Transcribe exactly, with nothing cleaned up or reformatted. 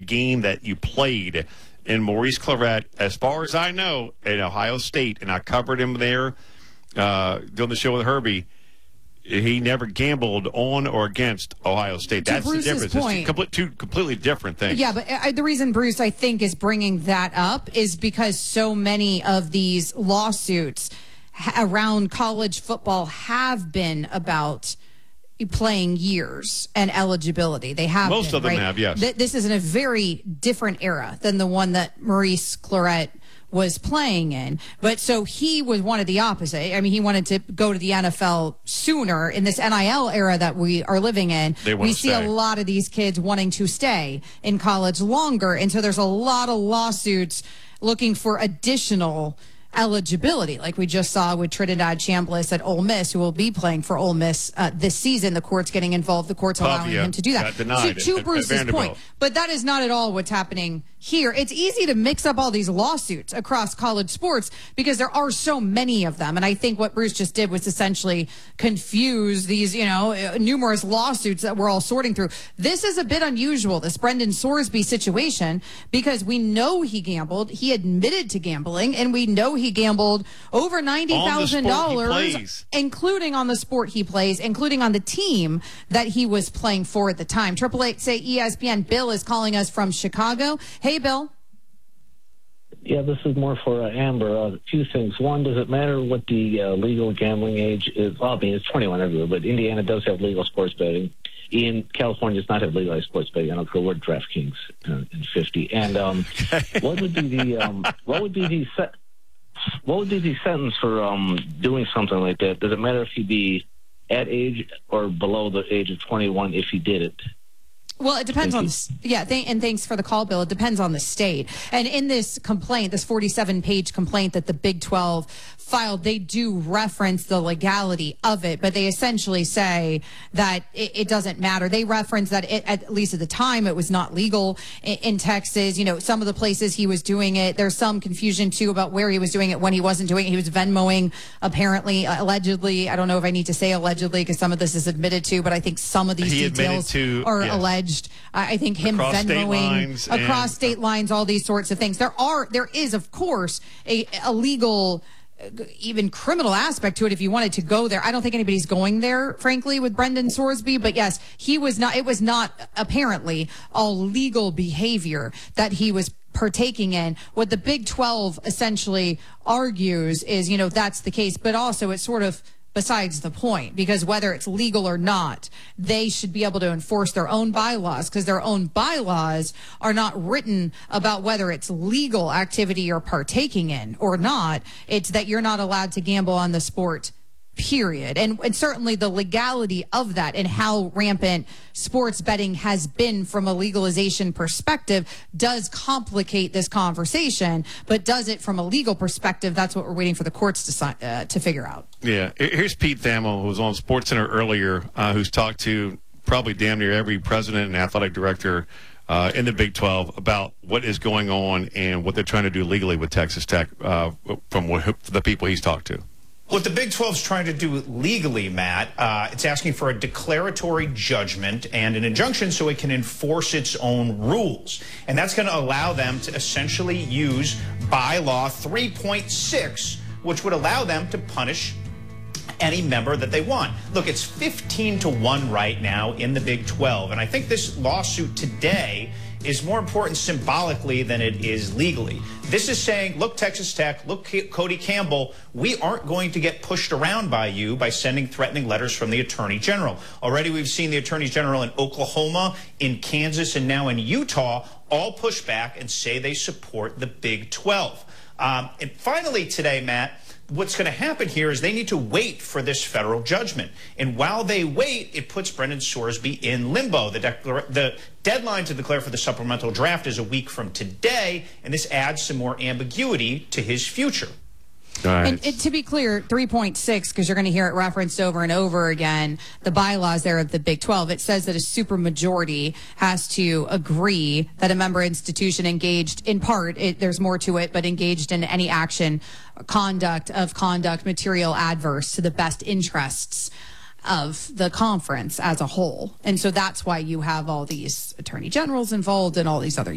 game that you played. And Maurice Clarett, as far as I know, at Ohio State, and I covered him there uh, doing the show with Herbie, he never gambled on or against Ohio State. To That's Bruce's the difference. point, it's complete, two completely different things. Yeah, but I, the reason Bruce, I think, is bringing that up is because so many of these lawsuits ha- around college football have been about playing years and eligibility. They have Most been, of them right? have, yes. Th- this is in a very different era than the one that Maurice Clarett was playing in. But so he was one of the opposite. I mean, he wanted to go to the N F L sooner. In this N I L era that we are living in, we see stay. a lot of these kids wanting to stay in college longer. And so there's a lot of lawsuits looking for additional eligibility, like we just saw with Trinidad Chambliss at Ole Miss, who will be playing for Ole Miss uh, this season. The court's getting involved. The court's allowing Pavia him to do that. got denied to to at- at Bruce's Vanderbilt. point, but that is not at all what's happening here. It's easy to mix up all these lawsuits across college sports because there are so many of them. And I think what Bruce just did was essentially confuse these, you know, uh, numerous lawsuits that we're all sorting through. This is a bit unusual, this Brendan Sorsby situation, because we know he gambled. He admitted to gambling, and we know he gambled over ninety thousand dollars, including on the sport he plays, including on the team that he was playing for at the time. Triple Eight say E S P N. Bill is calling us from Chicago. Hey, Bill. Yeah, this is more for uh, Amber. Uh, a few things. One, does it matter what the uh, legal gambling age is? Well, I mean, it's twenty-one everywhere, but Indiana does have legal sports betting. In California does not have legalized sports betting. I don't care what DraftKings uh, in fifty. And um, what would be the um, what would be the set? What would be the sentence for um, doing something like that? Does it matter if he be at age or below the age of twenty-one if he did it? Well, it depends on, the, yeah, th- and thanks for the call, Bill. It depends on the state. And in this complaint, this forty-seven page complaint that the Big twelve filed, they do reference the legality of it, but they essentially say that it, it doesn't matter. They reference that it, at least at the time, it was not legal in, in Texas. You know, some of the places he was doing it, there's some confusion too about where he was doing it when he wasn't doing it. He was Venmoing, apparently, uh, allegedly. I don't know if I need to say allegedly because some of this is admitted to, but I think some of these he details to, are yes. alleged. I think him across Venmoing state across and, state lines, all these sorts of things. There are, there is, of course, a, a legal, even criminal aspect to it if you wanted to go there. I don't think anybody's going there, frankly, with Brendan Sorsby. But yes, he was not, it was not apparently all legal behavior that he was partaking in. What the Big twelve essentially argues is, you know, that's the case, but also it's sort of besides the point, because whether it's legal or not, they should be able to enforce their own bylaws, because their own bylaws are not written about whether it's legal activity you're partaking in or not. It's that you're not allowed to gamble on the sport, period. And, and certainly the legality of that and how rampant sports betting has been from a legalization perspective does complicate this conversation, but does it from a legal perspective? That's what we're waiting for the courts to si- uh, to figure out. Yeah. Here's Pete Thamel, who was on SportsCenter earlier, uh, who's talked to probably damn near every president and athletic director uh, in the Big twelve about what is going on and what they're trying to do legally with Texas Tech uh, from what, the people he's talked to. What the Big twelve is trying to do legally, Matt, uh, it's asking for a declaratory judgment and an injunction so it can enforce its own rules. And that's going to allow them to essentially use bylaw three point six, which would allow them to punish any member that they want. Look, it's fifteen to one right now in the Big twelve. And I think this lawsuit today is more important symbolically than it is legally. This is saying, look, Texas Tech, look, Cody Campbell, we aren't going to get pushed around by you by sending threatening letters from the Attorney General. Already we've seen the Attorney General in Oklahoma, in Kansas, and now in Utah all push back and say they support the Big twelve. Um, and finally today, Matt, what's going to happen here is they need to wait for this federal judgment. And while they wait, it puts Brendan Sorsby in limbo. The, the deadline to declare for the supplemental draft is a week from today, and this adds some more ambiguity to his future. Right. And, and to be clear, three point six, because you're going to hear it referenced over and over again, the bylaws there of the Big twelve, it says that a supermajority has to agree that a member institution engaged in part, it, there's more to it, but engaged in any action, conduct of conduct material adverse to the best interests of the conference as a whole. And so that's why you have all these attorney generals involved and all these other